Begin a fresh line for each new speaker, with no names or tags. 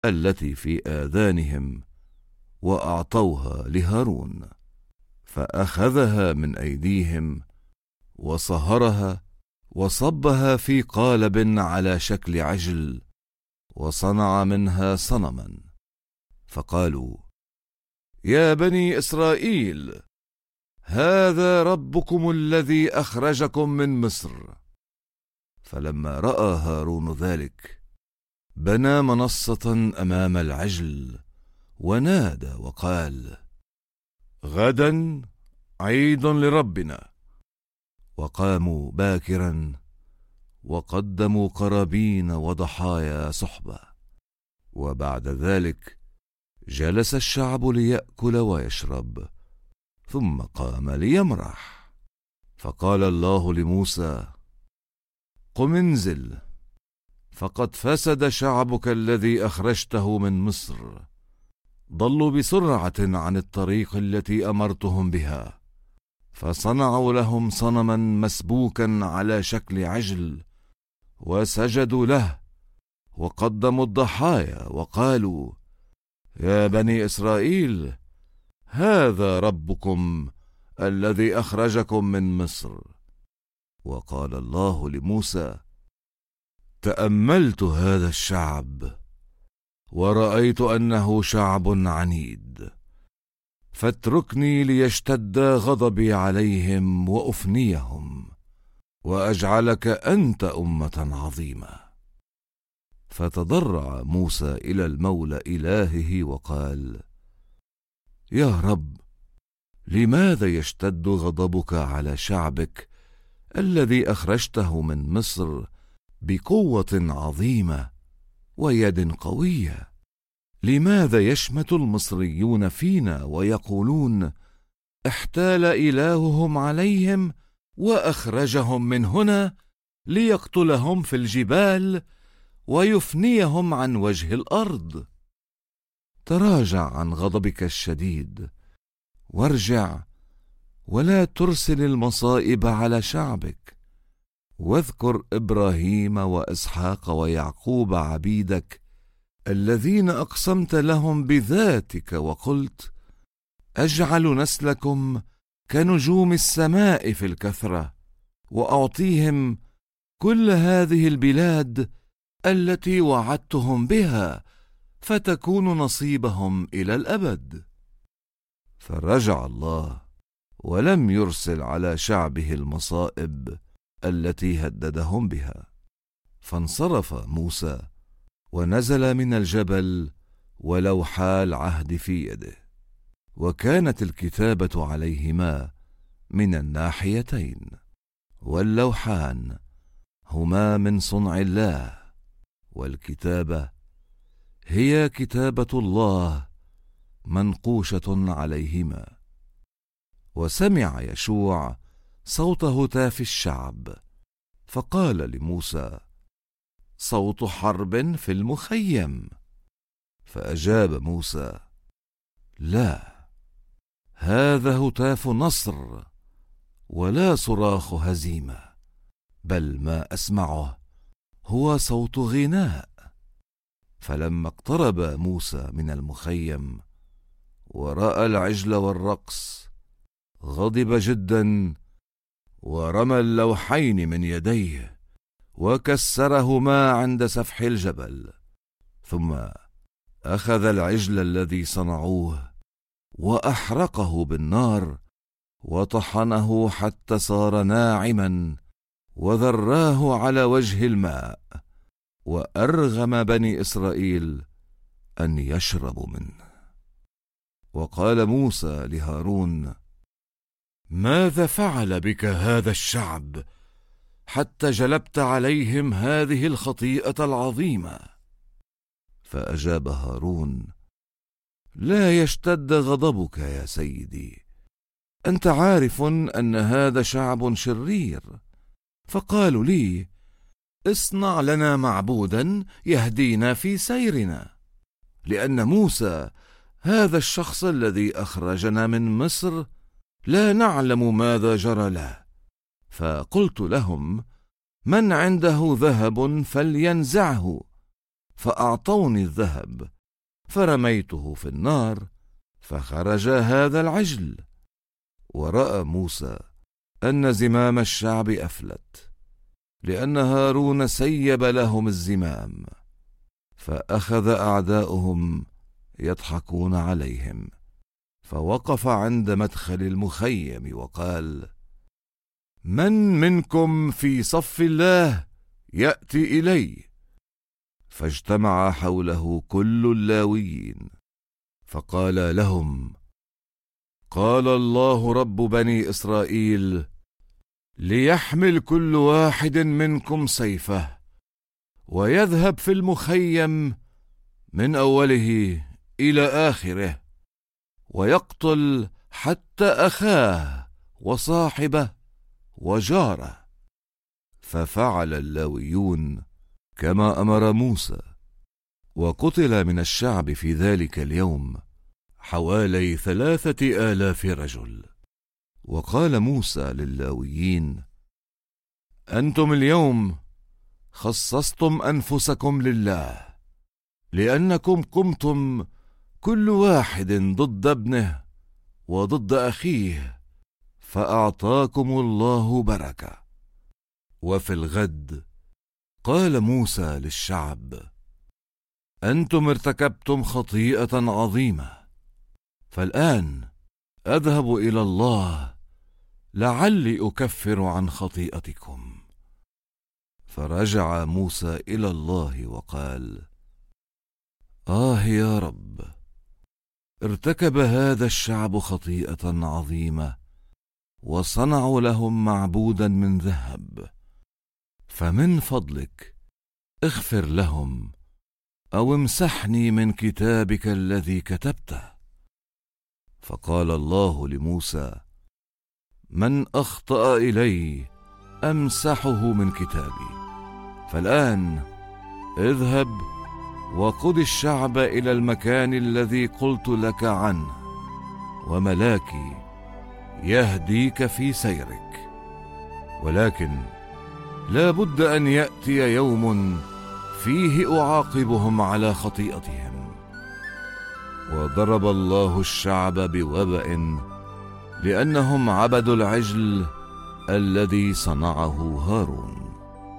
التي في آذانهم وأعطوها لهارون، فأخذها من أيديهم وصهرها وصبها في قالب على شكل عجل، وصنع منها صنما، فقالوا: يا بني إسرائيل، هذا ربكم الذي أخرجكم من مصر. فلما رأى هارون ذلك بنى منصة أمام العجل ونادى وقال: غدا عيد لربنا. وقاموا باكرا وقدموا قرابين وضحايا صحبة. وبعد ذلك جلس الشعب ليأكل ويشرب، ثم قام ليمرح. فقال الله لموسى: قم انزل، فقد فسد شعبك الذي أخرجته من مصر، ضلوا بسرعة عن الطريق التي أمرتهم بها، فصنعوا لهم صنما مسبوكا على شكل عجل، وسجدوا له وقدموا الضحايا وقالوا: يا بني إسرائيل، هذا ربكم الذي أخرجكم من مصر. وقال الله لموسى: تأملت هذا الشعب ورأيت أنه شعب عنيد، فاتركني ليشتد غضبي عليهم وأفنيهم، وأجعلك أنت أمة عظيمة. فتضرع موسى إلى المولى إلهه وقال: يا رب، لماذا يشتد غضبك على شعبك الذي أخرجته من مصر بقوة عظيمة ويد قوية؟ لماذا يشمت المصريون فينا ويقولون: احتال إلههم عليهم وأخرجهم من هنا ليقتلهم في الجبال ويفنيهم عن وجه الأرض؟ تراجع عن غضبك الشديد وارجع، ولا ترسل المصائب على شعبك، واذكر إبراهيم وإسحاق ويعقوب عبيدك الذين أقسمت لهم بذاتك وقلت: أجعل نسلكم كنجوم السماء في الكثرة، وأعطيهم كل هذه البلاد التي وعدتهم بها، فتكون نصيبهم إلى الأبد. فرجع الله ولم يرسل على شعبه المصائب التي هددهم بها. فانصرف موسى ونزل من الجبل ولوحا العهد في يده، وكانت الكتابة عليهما من الناحيتين، واللوحان هما من صنع الله، والكتابة هي كتابة الله منقوشة عليهما. وسمع يشوع صوت هتاف الشعب، فقال لموسى: صوت حرب في المخيم. فأجاب موسى: لا، هذا هتاف نصر ولا صراخ هزيمة، بل ما أسمعه هو صوت غناء. فلما اقترب موسى من المخيم ورأى العجل والرقص غضب جدا، ورمى اللوحين من يديه وكسرهما عند سفح الجبل، ثم أخذ العجل الذي صنعوه وأحرقه بالنار وطحنه حتى صار ناعما، وذراه على وجه الماء، وأرغم بني إسرائيل أن يشربوا منه. وقال موسى لهارون: ماذا فعل بك هذا الشعب حتى جلبت عليهم هذه الخطيئة العظيمة؟ فأجاب هارون: لا يشتد غضبك يا سيدي، أنت عارف أن هذا شعب شرير. فقالوا لي: اصنع لنا معبودا يهدينا في سيرنا، لأن موسى هذا الشخص الذي أخرجنا من مصر لا نعلم ماذا جرى له. فقلت لهم: من عنده ذهب فلينزعه. فأعطوني الذهب فرميته في النار فخرج هذا العجل. ورأى موسى أن زمام الشعب أفلت، لأن هارون سيب لهم الزمام، فأخذ أعداؤهم يضحكون عليهم، فوقف عند مدخل المخيم وقال: من منكم في صف الله يأتي إلي؟ فاجتمع حوله كل اللاويين، فقال لهم: قال الله رب بني إسرائيل: ليحمل كل واحد منكم سيفه ويذهب في المخيم من أوله إلى آخره، ويقتل حتى أخاه وصاحبه وجاره. ففعل اللاويون كما أمر موسى، وقتل من الشعب في ذلك اليوم حوالي 3000 رجل. وقال موسى لللاويين: أنتم اليوم خصصتم أنفسكم لله، لأنكم قمتم كل واحد ضد ابنه وضد أخيه، فأعطاكم الله بركة. وفي الغد قال موسى للشعب: أنتم ارتكبتم خطيئة عظيمة، فالآن أذهب إلى الله لعلي أكفر عن خطيئتكم. فرجع موسى إلى الله وقال: يا رب، ارتكب هذا الشعب خطيئة عظيمة، وصنعوا لهم معبودا من ذهب، فمن فضلك اغفر لهم أو امسحني من كتابك الذي كتبته. فقال الله لموسى: من أخطأ إلي أمسحه من كتابي. فالآن اذهب وقد الشعب إلى المكان الذي قلت لك عنه، وملاكي يهديك في سيرك، ولكن لا بد أن يأتي يوم فيه أعاقبهم على خطيئتهم. وضرب الله الشعب بوباء لأنهم عبدوا العجل الذي صنعه هارون.